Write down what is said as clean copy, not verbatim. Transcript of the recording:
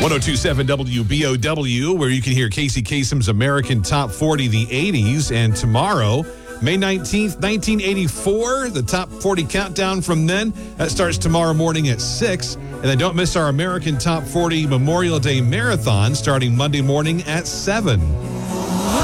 1027 WBOW, where you can hear Casey Kasem's American Top 40, the 80s. And tomorrow, May 19th, 1984, the Top 40 countdown from then. That starts tomorrow morning at 6. And then don't miss our American Top 40 Memorial Day Marathon starting Monday morning at 7.